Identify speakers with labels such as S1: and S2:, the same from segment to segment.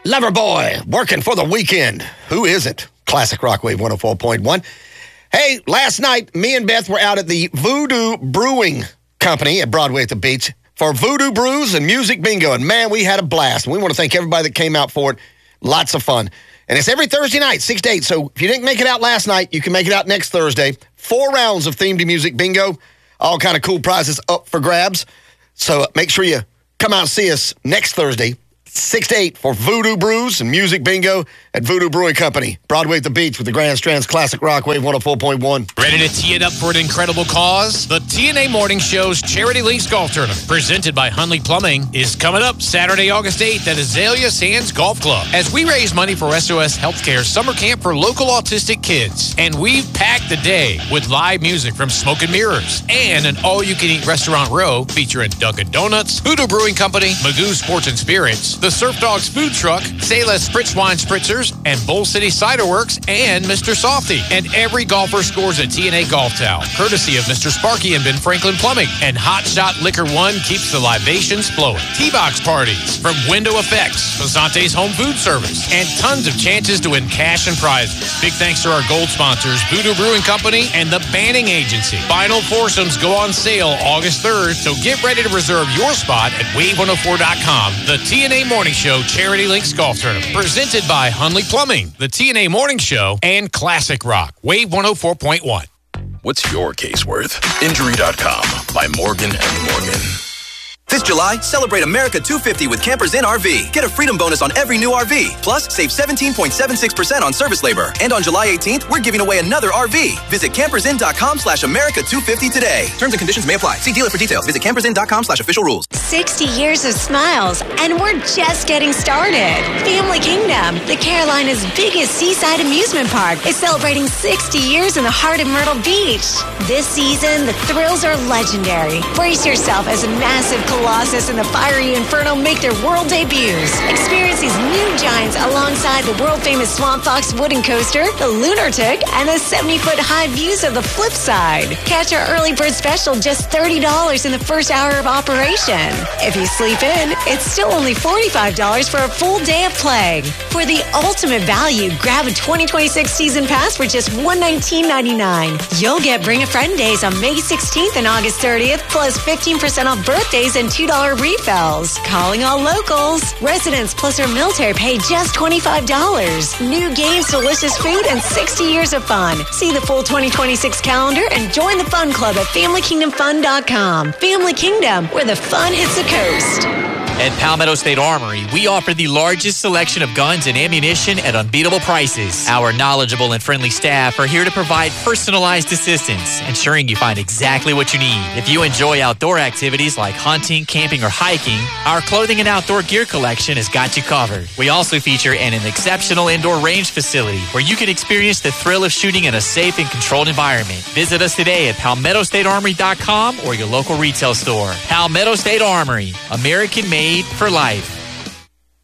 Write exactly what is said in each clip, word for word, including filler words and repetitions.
S1: Loverboy, working for the weekend. Who isn't? Classic Rock Wave one oh four point one. Hey, last night, me and Beth were out at the Voodoo Brewing Company at Broadway at the Beach for Voodoo Brews and Music Bingo. And man, we had a blast. We want to thank everybody that came out for it. Lots of fun. And it's every Thursday night, six to eight. So if you didn't make it out last night, you can make it out next Thursday. Four rounds of themed music bingo. All kind of cool prizes up for grabs. So make sure you come out and see us next Thursday, six to eight, for Voodoo Brews and Music Bingo at Voodoo Brewing Company. Broadway at the Beach with the Grand Strand's Classic Rock Wave one oh four point one.
S2: Ready to tee it up for an incredible cause? The T N A Morning Show's Charity Links Golf Tournament, presented by Hunley Plumbing, is coming up Saturday, August eighth at Azalea Sands Golf Club as we raise money for S O S Healthcare Summer Camp for local autistic kids. And we've packed the day with live music from Smoke and Mirrors and an all-you-can-eat restaurant row featuring Dunkin' Donuts, Voodoo Brewing Company, Magoo Sports and Spirits, the Surf Dogs Food Truck, Sayla's Spritz Wine Spritzers, and Bull City Cider Works, and Mister Softy. And every golfer scores a T N A golf towel, courtesy of Mister Sparky and Ben Franklin Plumbing. And Hot Shot Liquor One keeps the libations flowing. T-Box parties from Window Effects, Pasante's Home Food Service, and tons of chances to win cash and prizes. Big thanks to our gold sponsors, Voodoo Brewing Company and the Banning Agency. Final foursomes go on sale August third, so get ready to reserve your spot at wave one oh four dot com. The T N A Morning Show Charity Links Golf Tournament, presented by Hunley Plumbing, the T N A Morning Show, and Classic Rock, Wave one oh four point one.
S3: What's your case worth? Injury dot com by Morgan and Morgan.
S4: This July, celebrate America two fifty with Campers Inn R V. Get a freedom bonus on every new R V. Plus, save seventeen point seven six percent on service labor. And on July eighteenth, we're giving away another R V. Visit campersinn.com slash America 250 today. Terms and conditions may apply. See dealer for details. Visit campersinn.com slash official rules.
S5: sixty years of smiles, and we're just getting started. Family Kingdom, the Carolinas' biggest seaside amusement park, is celebrating sixty years in the heart of Myrtle Beach. This season, the thrills are legendary. Brace yourself as a massive Colossus and the fiery Inferno make their world debuts. Experience these new giants alongside the world-famous Swamp Fox wooden coaster, the Lunar Tick, and the seventy-foot high views of the flip side. Catch our early bird special, just thirty dollars in the first hour of operation. If you sleep in, it's still only forty-five dollars for a full day of play. For the ultimate value, grab a twenty twenty-six season pass for just one hundred nineteen ninety-nine. You'll get Bring a Friend days on May sixteenth and August thirtieth, plus fifteen percent off birthdays and two dollars refills. Calling all locals. Residents plus our military pay just twenty-five dollars. New games, delicious food, and sixty years of fun. See the full twenty twenty-six calendar and join the fun club at family kingdom fun dot com. Family Kingdom, where the fun hits the coast.
S6: At Palmetto State Armory, we offer the largest selection of guns and ammunition at unbeatable prices. Our knowledgeable and friendly staff are here to provide personalized assistance, ensuring you find exactly what you need. If you enjoy outdoor activities like hunting, camping, or hiking, our clothing and outdoor gear collection has got you covered. We also feature an, an exceptional indoor range facility where you can experience the thrill of shooting in a safe and controlled environment. Visit us today at palmetto state armory dot com or your local retail store. Palmetto State Armory, American-made for life.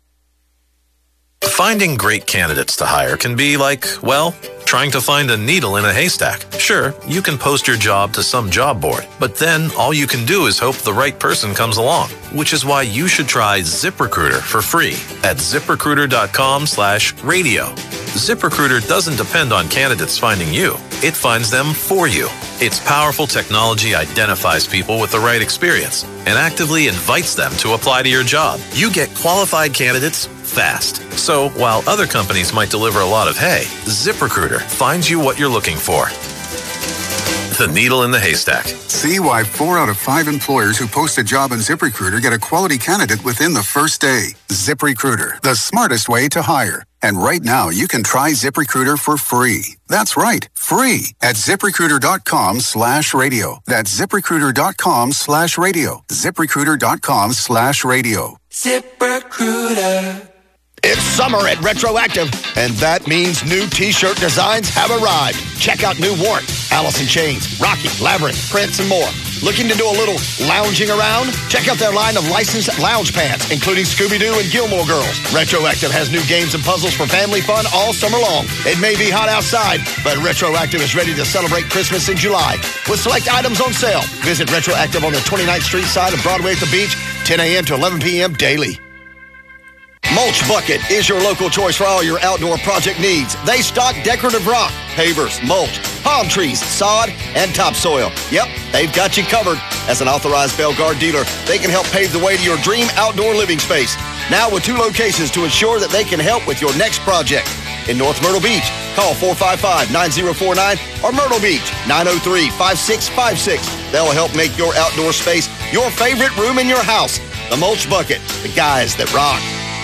S3: Finding great candidates to hire can be like, well, trying to find a needle in a haystack. Sure, you can post your job to some job board, but then all you can do is hope the right person comes along, which is why you should try ZipRecruiter for free at ziprecruiter dot com slash radio. ZipRecruiter doesn't depend on candidates finding you. It finds them for you. Its powerful technology identifies people with the right experience and actively invites them to apply to your job. You get qualified candidates fast. So while other companies might deliver a lot of hay, ZipRecruiter finds you what you're looking for. The needle in the haystack.
S7: See why four out of five employers who post a job on ZipRecruiter get a quality candidate within the first day. ZipRecruiter, the smartest way to hire. And right now, you can try ZipRecruiter for free. That's right, free at ziprecruiter dot com slash radio. That's ziprecruiter dot com slash radio. ziprecruiter dot com slash radio.
S1: ZipRecruiter. It's summer at Retroactive, and that means new T-shirt designs have arrived. Check out new Warrant, Alice in Chains, Rocky, Labyrinth, Prince, and more. Looking to do a little lounging around? Check out their line of licensed lounge pants, including Scooby-Doo and Gilmore Girls. Retroactive has new games and puzzles for family fun all summer long. It may be hot outside, but Retroactive is ready to celebrate Christmas in July with select items on sale. Visit Retroactive on the twenty-ninth Street side of Broadway at the Beach, ten a.m. to eleven p.m. daily. Mulch Bucket is your local choice for all your outdoor project needs. They stock decorative rock, pavers, mulch, palm trees, sod, and topsoil. Yep, they've got you covered. As an authorized Belgard dealer, they can help pave the way to your dream outdoor living space. Now with two locations to ensure that they can help with your next project. In North Myrtle Beach, call four five five, nine zero four nine or Myrtle Beach, nine oh three, five six five six. They'll help make your outdoor space your favorite room in your house. The Mulch Bucket, the guys that rock.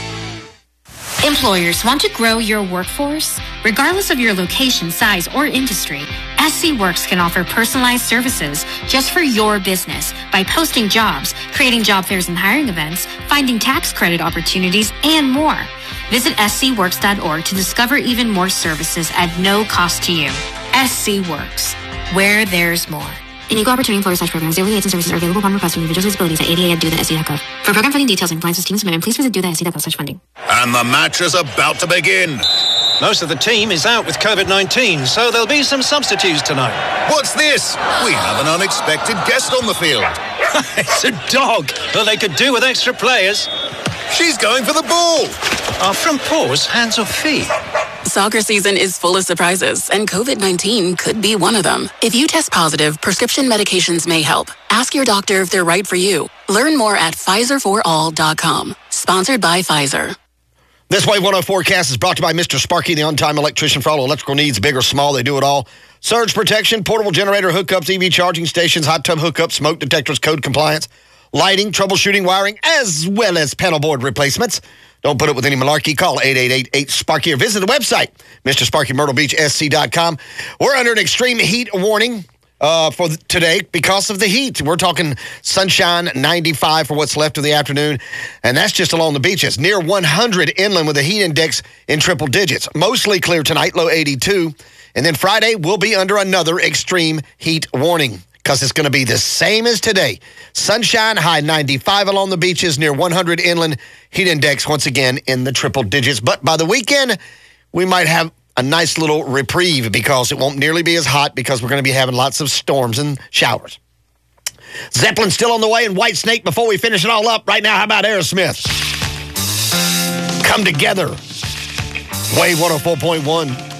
S8: Employers want to grow your workforce? Regardless of your location, size, or industry, S C Works can offer personalized services just for your business by posting jobs, creating job fairs and hiring events, finding tax credit opportunities, and more. Visit S C works dot org to discover even more services at no cost to you. S C Works, where there's more. An equal opportunity employer slash programs. The only aids and services are available upon request from individuals with disabilities at A D A at do the S C dot gov. For program funding details and compliance with team submission, please visit do the S C dot gov slash funding.
S9: And the match is about to begin.
S10: Most of the team is out with covid nineteen, so there'll be some substitutes tonight.
S9: What's this? We have an unexpected guest on the field.
S10: It's a dog. Well, they could do with extra players.
S9: She's going for the ball.
S10: Are front paws hands or feet?
S11: Soccer season is full of surprises, and covid nineteen could be one of them. If you test positive, prescription medications may help. Ask your doctor if they're right for you. Learn more at Pfizer for all dot com. Sponsored by Pfizer.
S1: This Wave one oh forecast is brought to you by Mister Sparky, the on-time electrician for all electrical needs, big or small. They do it all. Surge protection, portable generator hookups, E V charging stations, hot tub hookups, smoke detectors, code compliance, lighting, troubleshooting, wiring, as well as panel board replacements. Don't put it with any malarkey. Call eight eight eight, eight, SPARKY or visit the website, Mister Sparky, Myrtle Beach, S C dot com. We're under an extreme heat warning uh, for today because of the heat. We're talking sunshine, ninety-five for what's left of the afternoon, and that's just along the beaches. Near one hundred inland with a heat index in triple digits. Mostly clear tonight, low eighty-two. And then Friday, we'll be under another extreme heat warning, because it's going to be the same as today. Sunshine, high ninety-five along the beaches, near one hundred inland, heat index once again in the triple digits. But by the weekend, we might have a nice little reprieve because it won't nearly be as hot because we're going to be having lots of storms and showers. Zeppelin's still on the way and Whitesnake before we finish it all up. Right now, how about Aerosmith? Come Together. Wave one oh four point one.